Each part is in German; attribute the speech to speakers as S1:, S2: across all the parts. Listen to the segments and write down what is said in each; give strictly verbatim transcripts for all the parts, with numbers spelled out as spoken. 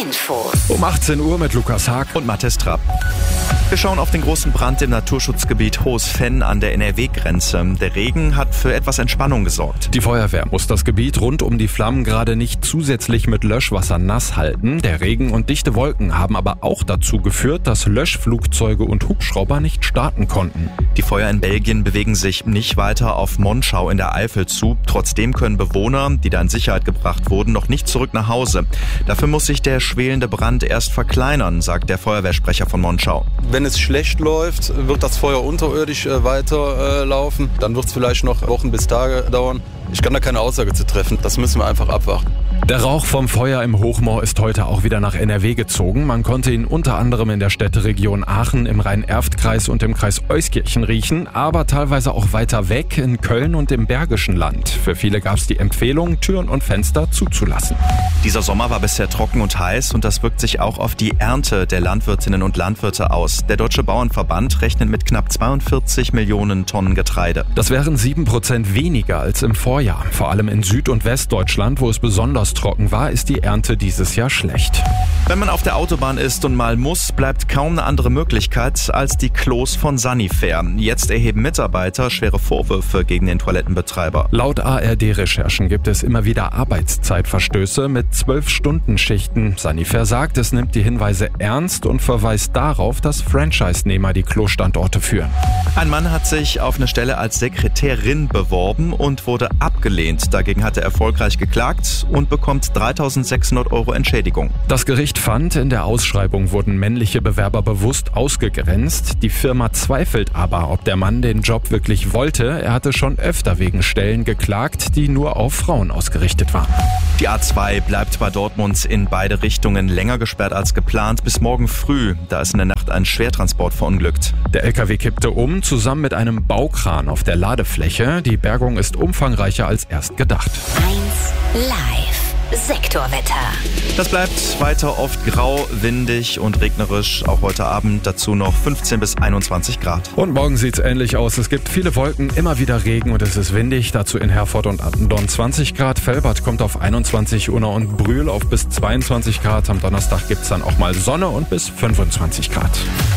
S1: Info.
S2: Um achtzehn Uhr mit Lukas Haag
S3: und Mathis Trapp. Wir schauen auf den großen Brand im Naturschutzgebiet Hohes Venn an der N R W-Grenze. Der Regen hat für etwas Entspannung gesorgt.
S2: Die Feuerwehr muss das Gebiet rund um die Flammen gerade nicht zusätzlich mit Löschwasser nass halten. Der Regen und dichte Wolken haben aber auch dazu geführt, dass Löschflugzeuge und Hubschrauber nicht starten konnten.
S3: Die Feuer in Belgien bewegen sich nicht weiter auf Monschau in der Eifel zu. Trotzdem können Bewohner, die da in Sicherheit gebracht wurden, noch nicht zurück nach Hause. Dafür muss sich der schwelende Brand erst verkleinern, sagt der Feuerwehrsprecher von Monschau.
S4: Wenn es schlecht läuft, wird das Feuer unterirdisch äh, weiterlaufen. Äh, Dann wird es vielleicht noch Wochen bis Tage dauern. Ich kann da keine Aussage zu treffen. Das müssen wir einfach abwarten.
S2: Der Rauch vom Feuer im Hochmoor ist heute auch wieder nach N R W gezogen. Man konnte ihn unter anderem in der Städteregion Aachen, im Rhein-Erft-Kreis und im Kreis Euskirchen riechen, aber teilweise auch weiter weg in Köln und im Bergischen Land. Für viele gab es die Empfehlung, Türen und Fenster zuzulassen.
S3: Dieser Sommer war bisher trocken und heiß und das wirkt sich auch auf die Ernte der Landwirtinnen und Landwirte aus. Der Deutsche Bauernverband rechnet mit knapp zweiundvierzig Millionen Tonnen Getreide.
S2: Das wären sieben Prozent weniger als im Vorjahr. Vor allem in Süd- und Westdeutschland, wo es besonders trocken war, ist die Ernte dieses Jahr schlecht.
S3: Wenn man auf der Autobahn ist und mal muss, bleibt kaum eine andere Möglichkeit als die Klos von Sanifair. Jetzt erheben Mitarbeiter schwere Vorwürfe gegen den Toilettenbetreiber.
S2: Laut A R D-Recherchen gibt es immer wieder Arbeitszeitverstöße mit zwölf-Stunden-Schichten. Sanifair sagt, es nimmt die Hinweise ernst und verweist darauf, dass Franchise-Nehmer die Klostandorte führen.
S3: Ein Mann hat sich auf eine Stelle als Sekretärin beworben und wurde abgelehnt. Dagegen hat er erfolgreich geklagt und bekommt dreitausendsechshundert Euro Entschädigung.
S2: Das Gericht fand, in der Ausschreibung wurden männliche Bewerber bewusst ausgegrenzt. Die Firma zweifelt aber, ob der Mann den Job wirklich wollte. Er hatte schon öfter wegen Stellen geklagt, die nur auf Frauen ausgerichtet waren.
S3: Die A zwei bleibt bei Dortmund in beide Richtungen länger gesperrt als geplant bis morgen früh. Da ist in der Nacht ein Schwertransport verunglückt.
S2: Der L K W kippte um, zusammen mit einem Baukran auf der Ladefläche. Die Bergung ist umfangreicher als erst gedacht.
S1: eins Live. Sektorwetter.
S3: Das bleibt weiter oft grau, windig und regnerisch. Auch heute Abend dazu noch fünfzehn bis einundzwanzig Grad.
S2: Und morgen sieht's ähnlich aus. Es gibt viele Wolken, immer wieder Regen und es ist windig. Dazu in Herford und Attendorn zwanzig Grad. Felbert kommt auf einundzwanzig, Unna und Brühl auf bis zweiundzwanzig Grad. Am Donnerstag gibt's dann auch mal Sonne und bis fünfundzwanzig Grad.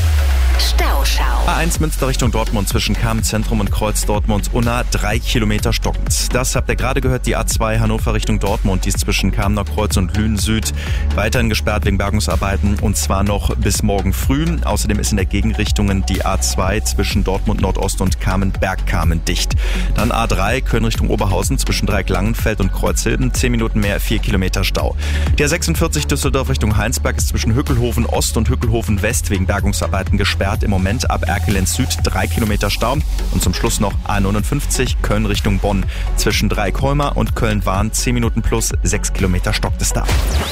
S1: Stauschau.
S3: A eins Münster Richtung Dortmund zwischen Kamen-Zentrum und Kreuz Dortmund-Unna, drei Kilometer stockend. Das habt ihr gerade gehört, die A zwei Hannover Richtung Dortmund, die ist zwischen Kamener Kreuz und Lünen Süd weiterhin gesperrt wegen Bergungsarbeiten und zwar noch bis morgen früh. Außerdem ist in der Gegenrichtungen die A zwei zwischen Dortmund Nordost und Kamen-Bergkamen dicht. Dann A drei Köln Richtung Oberhausen zwischen Dreieck-Langenfeld und Kreuzhilden, zehn Minuten mehr, vier Kilometer Stau. Die A sechsundvierzig Düsseldorf Richtung Heinsberg ist zwischen Hückelhofen Ost und Hückelhofen West wegen Bergungsarbeiten gesperrt. Im Moment ab Erkelenz Süd drei Kilometer Stau und zum Schluss noch A neunundfünfzig Köln Richtung Bonn. Zwischen Dreieck-Holmer und Köln-Wahn zehn Minuten plus sechs Kilometer stockt es da.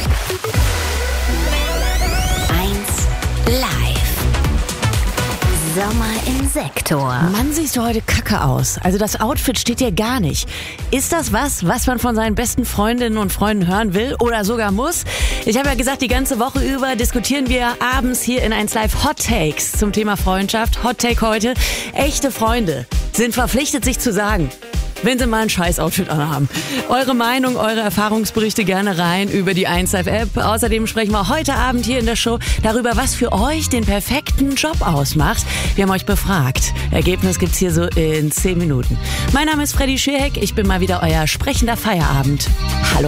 S1: eins Live. Sommer im Sektor.
S5: Mann, siehst du heute kacke aus. Also das Outfit steht dir gar nicht. Ist das was, was man von seinen besten Freundinnen und Freunden hören will oder sogar muss? Ich habe ja gesagt, die ganze Woche über diskutieren wir abends hier in eins Live Hot Takes zum Thema Freundschaft. Hot Take heute: Echte Freunde sind verpflichtet, sich zu sagen, wenn sie mal ein Scheiß-Outfit anhaben. Eure Meinung, eure Erfahrungsberichte gerne rein über die eins Live App. Außerdem sprechen wir heute Abend hier in der Show darüber, was für euch den perfekten Job ausmacht. Wir haben euch befragt. Ergebnis gibt's hier so in zehn Minuten. Mein Name ist Freddy Schierheck. Ich bin mal wieder euer sprechender Feierabend. Hallo.